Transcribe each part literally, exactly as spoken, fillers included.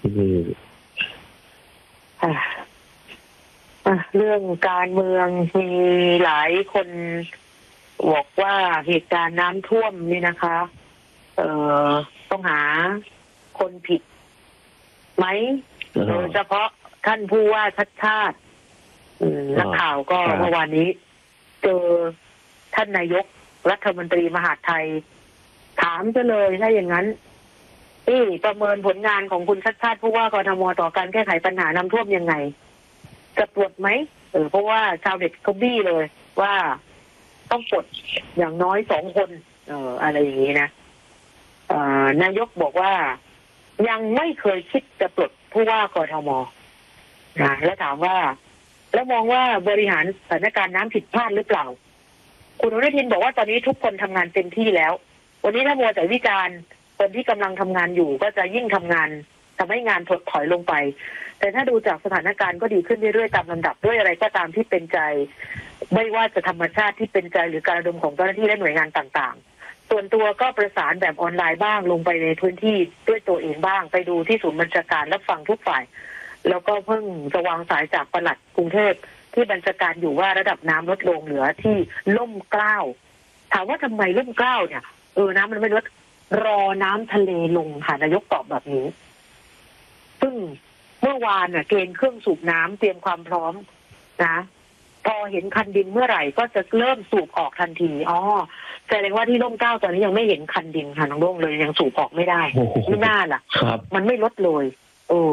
อ่ะอ่ะเรื่องการเมืองมีหลายคนบอกว่าเหตุการณ์น้ำท่วมนี่นะคะ เอ่อต้องหาคนผิดไหมโดยเฉพาะท่านผู้ว่าชัดชาตินักข่าวก็เมื่อวานนี้เจอท่านนายกรัฐมนตรีมหาดไทยถามจะเลยถ้าอย่างนั้นนี่ประเมินผลงานของคุณชัดชาติผู้ว่ากทมต่อการแก้ไขปัญหาน้ำท่วมยังไงจะปลดไหมเออเพราะว่าชาวเน็ตเขาบี้เลยว่าต้องปลดอย่างน้อยสองคนเอออะไรอย่างนี้นะเอ่อนายกบอกว่ายังไม่เคยคิดจะปลดผู้ว่ากทมนะแล้วถามว่าแล้วมองว่าบริหารสถานการณ์น้ำผิดพลาดหรือเปล่าคุณอนุทินบอกว่าตอนนี้ทุกคนทำงานเต็มที่แล้ววันนี้ถ้ามัวแต่วิจารณ์คนที่กำลังทำงานอยู่ก็จะยิ่งทำงานทำให้งานถดถอยลงไปแต่ถ้าดูจากสถานการณ์ก็ดีขึ้นเรื่อยๆตามลำดับด้วยอะไรก็ตามที่เป็นใจไม่ว่าจะธรรมชาติที่เป็นใจหรือการระดมของเจ้าหน้าที่และหน่วยงานต่างๆส่วนตัวก็ประสานแบบออนไลน์บ้างลงไปในพื้นที่ด้วยตัวเองบ้างไปดูที่ศูนย์บัญชาการรับฟังทุกฝ่ายแล้วก็เพิ่งจะวางสายจากปลัดกรุงเทพที่บัญชาการอยู่ว่าระดับน้ำลดลงเหลือที่ล่มเกล้าถามว่าทำไมล่มเกล้าเนี่ยเออน้ำมันไม่ลดรอน้ำทะเลลงค่ะนายกตอบแบบนี้ซึ่งเมื่อวานเนี่ยเกณฑ์เครื่องสูบน้ำเตรียมความพร้อมนะพอเห็นคันดินเมื่อไหร่ก็จะเริ่มสูบออกทันทีอ๋อแสดงว่าที่ร่มเกล้าตอนนี้ยังไม่เห็นคันดินค่ะน้องโด่งเลยยังสูบออกไม่ได้ไม่น่าล่ะมันไม่ลดเลยโอ้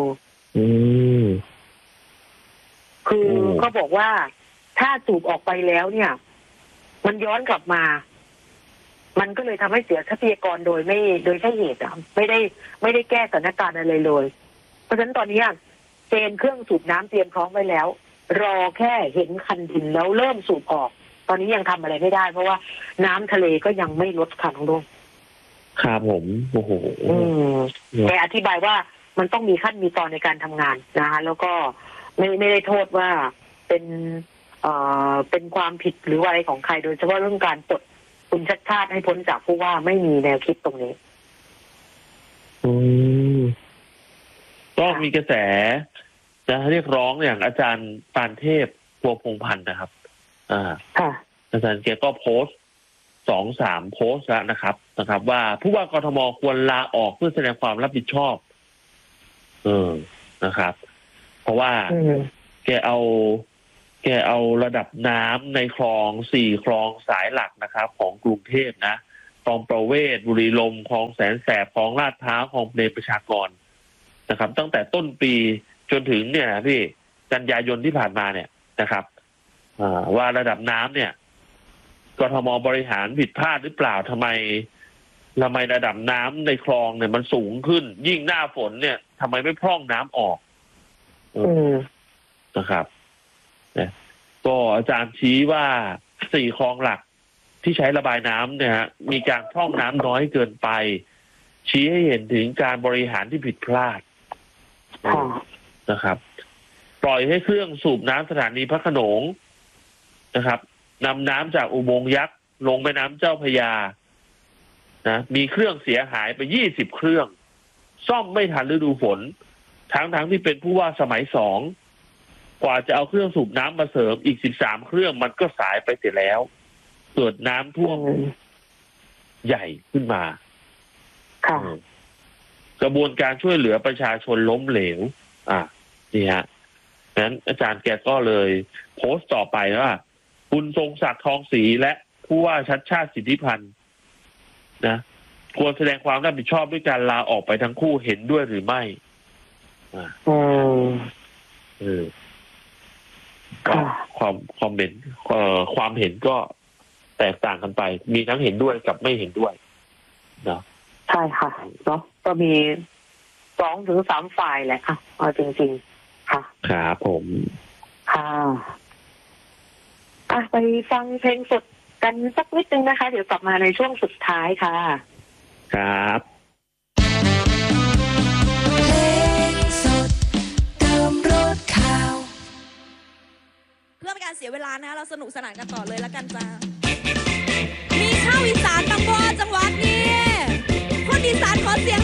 คือเขาบอกว่าถ้าสูบออกไปแล้วเนี่ยมันย้อนกลับมามันก็เลยทำให้เสียทรัพยากรโดยไม่โดยใช่เหตุอ่ะไม่ได้ไม่ได้แก้สถานการณ์อะไรเลยเพราะฉะนั้นตอนนี้เจนเครื่องสูบน้ำเตรียมพร้อมไว้แล้วรอแค่เห็นคันดินแล้วเริ่มสูบออกตอนนี้ยังทำอะไรไม่ได้เพราะว่าน้ำทะเลก็ยังไม่ลดค่ะน้องดวงครับผมโอ้โหแกอธิบายว่ามันต้องมีขั้นมีตอนในการทำงานนะคะแล้วก็ไม่ไม่ได้โทษว่าเป็นเอ่อเป็นความผิดหรืออะไรของใครโดยเฉพาะเรื่องการปลดคุณชัดชาติให้พ้นจากผู้ว่าไม่มีแนวคิดตรงนี้อืมก็มีกระแสจะเรียกร้องอย่างอาจารย์ปานเทพพัวพงษ์พันธ์นะครับอ่าอาจารย์แกก็โพสต์สองสามโพสต์แล้วนะครับนะครับว่าผู้ว่ากทมควรลาออกเพื่อแสดงความรับผิดชอบเออนะครับ เพราะว่าแกเอาแกเอาระดับน้ำในคลองสี่คลองสายหลักนะครับของกรุงเทพนะคลองประเวศบุรีลมย์คลองแสนแสบคลองลาดพร้าวคลองเนประชากรนะครับตั้งแต่ต้นปีจนถึงเนี่ยพี่กันยายนที่ผ่านมาเนี่ยนะครับว่าระดับน้ำเนี่ยกทมบริหารผิดพลาดหรือเปล่าทำไมทำไมระดับน้ำในคลองเนี่ยมันสูงขึ้นยิ่งหน้าฝนเนี่ยทำไมไม่พร่องน้ำออกนะครับเนี่ยก็อาจารย์ชี้ว่าสี่คลองหลักที่ใช้ระบายน้ำเนี่ยฮะมีการพร่องน้ำน้อยเกินไปชี้ให้เห็นถึงการบริหารที่ผิดพลาดนะครับปล่อยให้เครื่องสูบน้ำสถานีพระโขนงนะครับนำน้ำจากอุโมงค์ยักษ์ลงแม่น้ำเจ้าพระยานะมีเครื่องเสียหายไปยี่สิบเครื่องซ่อมไม่ทันฤดูฝนทั้งทั้งที่เป็นผู้ว่าสมัยสองกว่าจะเอาเครื่องสูบน้ำมาเสริมอีกสิบสามเครื่องมันก็สายไปเสร็จแล้วเกิดน้ำท่วมใหญ่ขึ้นมาค่ะกระบวนการช่วยเหลือประชาชนล้มเหลวอ่ะนี่ฮะนั้นอาจารย์แกก็เลยโพสต์ต่อไปว่าคุณทรงศักดิ์ทองศรีและผู้ว่าชัดชาติสิทธิพันธ์นะควรแสดงความรับผิดชอบด้วยการลาออกไปทั้งคู่เห็นด้วยหรือไม่อ่าเออก็ความความเห็นเอ่อความเห็นก็แตกต่างกันไปมีทั้งเห็นด้วยกับไม่เห็นด้วยเนาะใช่ค่ะเนาะก็มีสองถึงสามฝ่ายแหละค่ะเอาจริงๆค่ะครับผมค่ะอ่ะไปฟังเพลงสดกันสักนิดนึงนะคะเดี๋ยวกลับมาในช่วงสุดท้ายค่ะครับเพลงสดเติมรสข่าวเพื่อเป็นการเสียเวลานะคะเราสนุกสนานกันต่อเลยแล้วกันจ้ามีชาวอีสานบางบ่อจังหวัดนี้คนอีสานขอเสียง